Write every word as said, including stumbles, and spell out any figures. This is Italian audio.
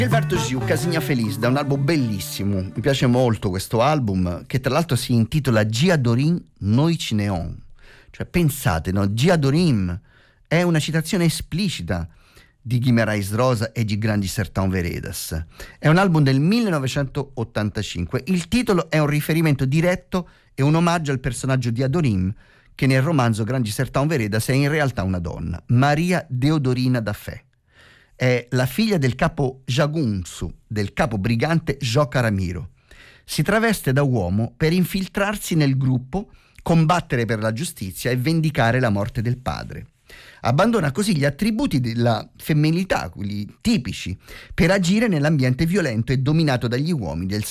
Gilberto Gil, Casinha Feliz, da un album bellissimo, mi piace molto questo album, che tra l'altro si intitola Dia Dorim Noite Neon, cioè pensate, no? Dia Dorim è una citazione esplicita di Guimarães Rosa e di Grandi Sertão Veredas. È un album del millenovecentottantacinque, il titolo è un riferimento diretto e un omaggio al personaggio di Adorim, che nel romanzo Grandi Sertão Veredas è in realtà una donna, Maria Deodorina da Fé. È la figlia del capo Jagunçu, del capo brigante Joca Ramiro. Si traveste da uomo per infiltrarsi nel gruppo, combattere per la giustizia e vendicare la morte del padre. Abbandona così gli attributi della femminilità, quelli tipici, per agire nell'ambiente violento e dominato dagli uomini del